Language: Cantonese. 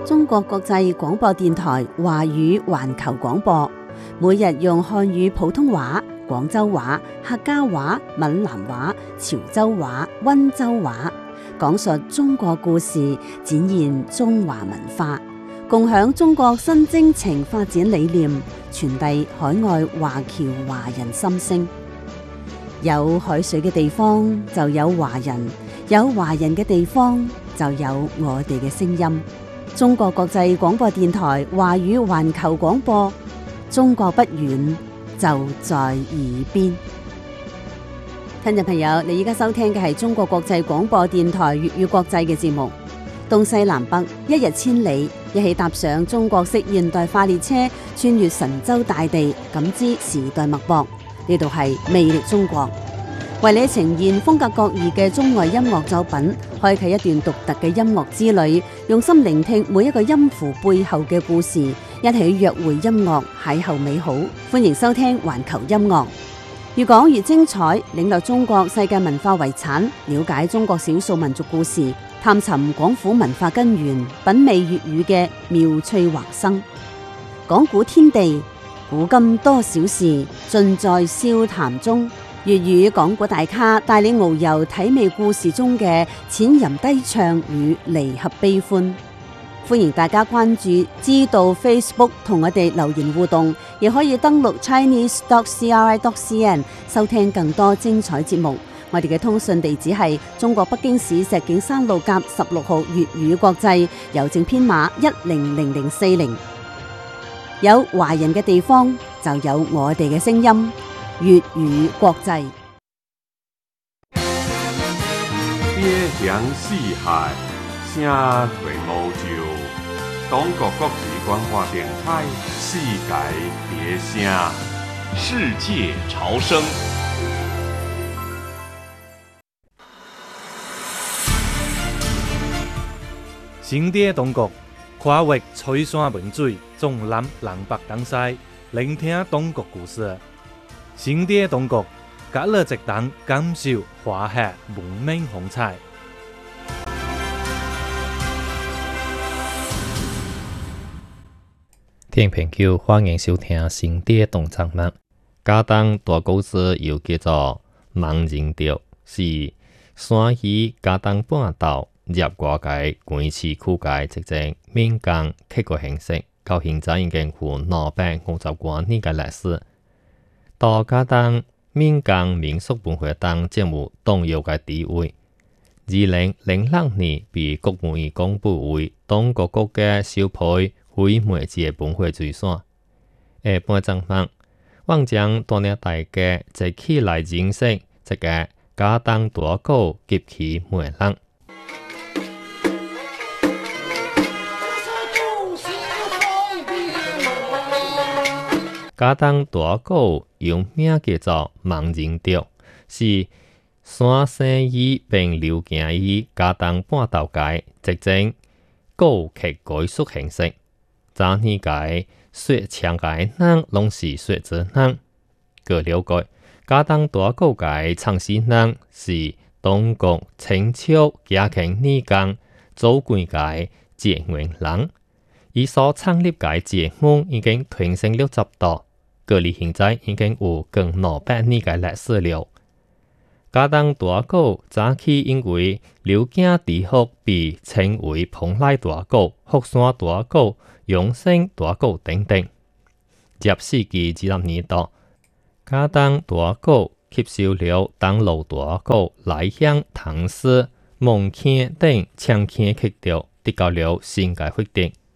中國國際廣播電台華語環球廣播，每日用漢語普通話、廣州話、客家話、閩南話、潮州話、溫州話，講述中國故事，展現中華文化，共享中國新征程發展理念，傳遞海外華僑華人心聲。有海水嘅地方就有華人，有華人嘅地方就有我哋嘅聲音。中國國際廣播電台華語環球廣播，中國不遠，就在耳邊。聽眾朋友，你而家收聽嘅係中國國際廣播電台粵語國際嘅節目。東西南北，一日千里，一起踏上中國式現代化列車，穿越神州大地，感知時代脈搏。呢度係魅力中國，為你呈現風格各異嘅中外音樂作品，開啟一段獨特嘅音樂之旅，用心聆聽每一個音符背後嘅故事，一起約會音樂，邂逅美好。歡迎收聽環球音樂，越講越精彩，領略中國世界文化遺產，了解中國少數民族故事，探尋廣府文化根源，品味粵語嘅妙趣橫生。講古天地，古今多少事，盡在笑談中。粵語講古大咖帶領遨遊體味故事中嘅淺吟低唱與離合悲歡。歡迎大家關注知道 Facebook 同我哋留言互動，亦可以登錄 chinese.cri.cn 收聽更多精彩節目。我哋嘅通訊地址係中國北京市石景山路甲16號粵語國際，郵政編碼100040。有華人嘅地方就有我哋嘅聲音，粵語國際。 邊疆四海，聲隨無就。中國國際廣播電台，世界別聲， 世界潮聲。新的中國，跨越翠山文水，縱覽南北東西，聆聽中國故事。新的中國，隔了直等感受華夏文明風采。 聽朋友，歡迎收聽新的動作物。家當大故事又叫做盲人調，是山西家當半島入外界關市區界直正民間刻個形式，到現在已經有250多年嘅歷史。到家當民間民俗文化當佔有重要嘅地位。2006年被國務院公布為中國國家首批非物質文化遺產。下半章節，我將帶領大家一起來認識這個家當大鼓及其魅力。家當大鼓又名叫做盲人調，是山西並流行於家當半島界，直正鼓劇藝術形式。早年界說唱界人攏是說子人，據了解，家當大鼓界創始人是中國清朝嘉慶年間祖貴界節元人，伊所創立界節目已經傳承60多。距離現在已經有近200年嘅歷史了。家當大鼓早期因為流行地方被稱為蓬萊大鼓、福山大鼓、陽升大鼓等等。入世紀20年代，家當大鼓吸收了東路大鼓、來鄉唐詩、孟腔等唱腔曲調，得到了新嘅發展。